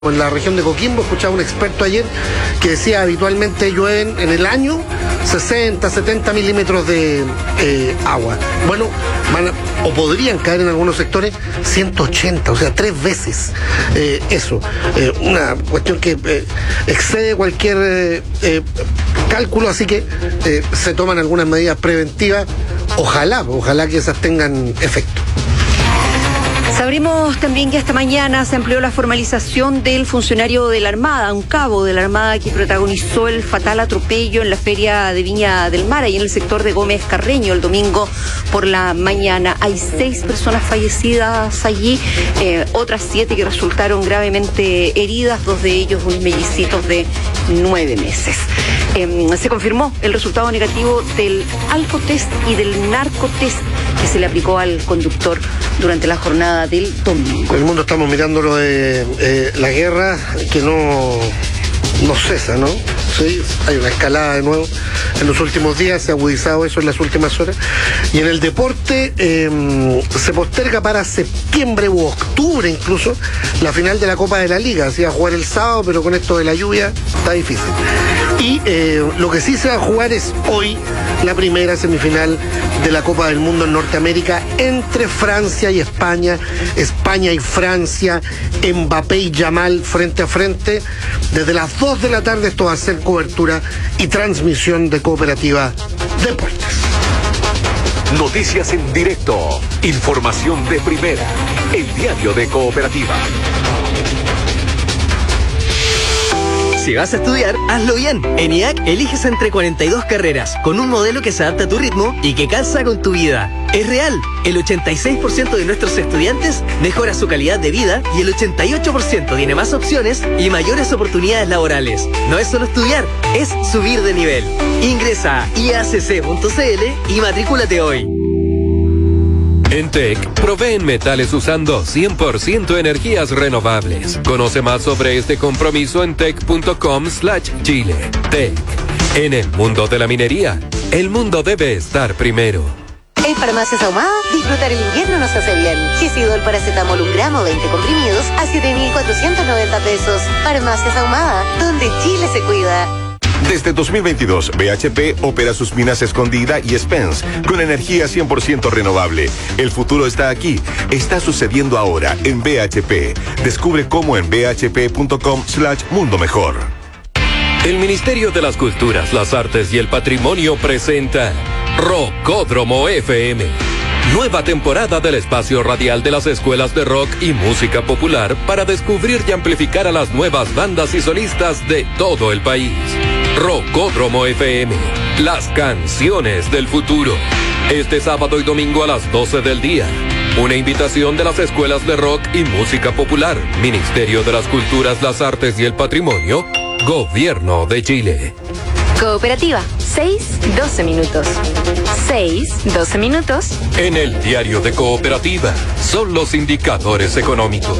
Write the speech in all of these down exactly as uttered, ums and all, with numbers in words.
En la región de Coquimbo, escuchaba un experto ayer que decía habitualmente llueven en el año sesenta, setenta milímetros de eh, agua. Bueno, van a, o podrían caer en algunos sectores ciento ochenta, o sea, tres veces eh, eso. Eh, una cuestión que eh, excede cualquier eh, eh, cálculo, así que eh, se toman algunas medidas preventivas. Ojalá, ojalá que esas tengan efecto. Sabremos también que esta mañana se amplió la formalización del funcionario de la Armada, un cabo de la Armada que protagonizó el fatal atropello en la feria de Viña del Mar, y en el sector de Gómez Carreño el domingo por la mañana. Hay seis personas fallecidas allí, eh, otras siete que resultaron gravemente heridas, dos de ellos unos mellicitos de nueve meses. Eh, se confirmó el resultado negativo del alcotest y del narcotest que se le aplicó al conductor durante la jornada del domingo. El mundo estamos mirando lo de eh, la guerra que no, no cesa, ¿no? Sí, hay una escalada de nuevo en los últimos días, se ha agudizado eso en las últimas horas. Y en el deporte eh, se posterga para septiembre u octubre incluso la final de la Copa de la Liga. Se iba a jugar el sábado, pero con esto de la lluvia está difícil. Y eh, lo que sí se va a jugar es hoy la primera semifinal de la Copa del Mundo en Norteamérica entre Francia y España, España y Francia, Mbappé y Yamal frente a frente. Desde las dos de la tarde esto va a ser cobertura y transmisión de Cooperativa Deportes. Noticias en directo, información de primera, el diario de Cooperativa. Si vas a estudiar, hazlo bien. En I A C eliges entre cuarenta y dos carreras, con un modelo que se adapta a tu ritmo y que calza con tu vida. Es real, el ochenta y seis por ciento de nuestros estudiantes mejora su calidad de vida y el ochenta y ocho por ciento tiene más opciones y mayores oportunidades laborales. No es solo estudiar, es subir de nivel. Ingresa a i a c c punto c l y matrículate hoy. En T E C proveen metales usando cien por ciento energías renovables. Conoce más sobre este compromiso en tec punto com slash chile. T E C. En el mundo de la minería, el mundo debe estar primero. En Farmacias Ahumada, disfrutar el invierno nos hace bien. Gesidol paracetamol un gramo, veinte comprimidos a siete mil cuatrocientos noventa pesos. Farmacias Ahumada, donde Chile se cuida. Desde dos mil veintidós, B H P opera sus minas Escondida y Spence con energía cien por ciento renovable. El futuro está aquí. Está sucediendo ahora en B H P. Descubre cómo en b h p punto com slash mundo mejor. El Ministerio de las Culturas, las Artes y el Patrimonio presenta Rockódromo F M. Nueva temporada del espacio radial de las escuelas de rock y música popular para descubrir y amplificar a las nuevas bandas y solistas de todo el país. Rockódromo F M, las canciones del futuro. Este sábado y domingo a las doce del día. Una invitación de las escuelas de rock y música popular, Ministerio de las Culturas, las Artes y el Patrimonio, Gobierno de Chile. Cooperativa, seis, doce minutos. seis, doce minutos. En el diario de Cooperativa, son los indicadores económicos.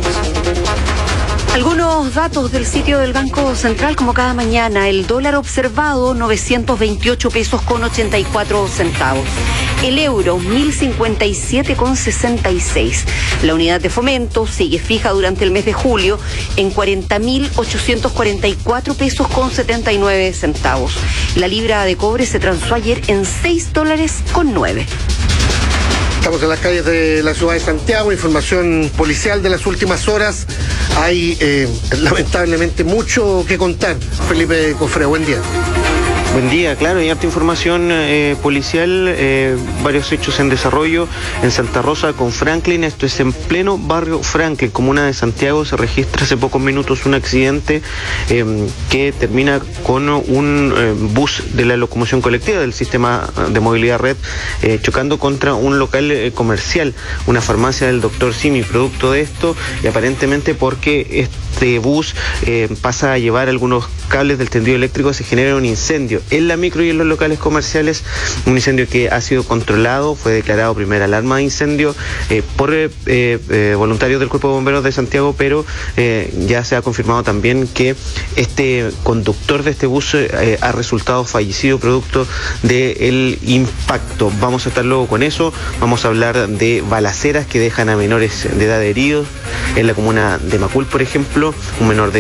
Algunos datos del sitio del Banco Central, como cada mañana. El dólar observado, novecientos veintiocho pesos con ochenta y cuatro centavos. El euro, mil cincuenta y siete con sesenta y seis. La unidad de fomento sigue fija durante el mes de julio en cuarenta mil ochocientos cuarenta y cuatro pesos con setenta y nueve centavos. La libra de cobre se transó ayer en seis dólares con nueve. Estamos en las calles de la ciudad de Santiago, información policial de las últimas horas. Hay eh, lamentablemente mucho que contar. Felipe Cofré, buen día. Buen día, claro, hay harta información eh, policial, eh, varios hechos en desarrollo en Santa Rosa con Franklin. Esto es en pleno barrio Franklin, comuna de Santiago. Se registra hace pocos minutos un accidente eh, que termina con un eh, bus de la locomoción colectiva del sistema de movilidad red eh, chocando contra un local eh, comercial, una farmacia del doctor Simi. Producto de esto, y aparentemente porque este bus eh, pasa a llevar algunos cables del tendido eléctrico se genera un incendio en la micro y en los locales comerciales, un incendio que ha sido controlado, fue declarado primera alarma de incendio eh, por eh, eh, voluntarios del Cuerpo de Bomberos de Santiago, pero eh, ya se ha confirmado también que este conductor de este bus eh, ha resultado fallecido producto del impacto. Vamos a estar luego con eso, vamos a hablar de balaceras que dejan a menores de edad heridos en la comuna de Macul, por ejemplo, un menor de